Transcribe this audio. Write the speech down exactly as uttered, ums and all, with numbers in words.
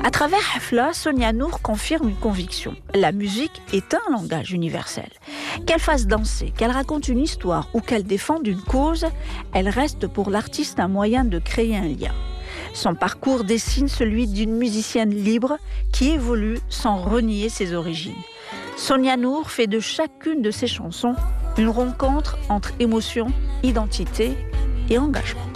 À travers Hafla, Sonia Nour confirme une conviction. La musique est un langage universel. Qu'elle fasse danser, qu'elle raconte une histoire ou qu'elle défende une cause, elle reste pour l'artiste un moyen de créer un lien. Son parcours dessine celui d'une musicienne libre qui évolue sans renier ses origines. Sonia Nour fait de chacune de ses chansons une rencontre entre émotion, identité et engagement.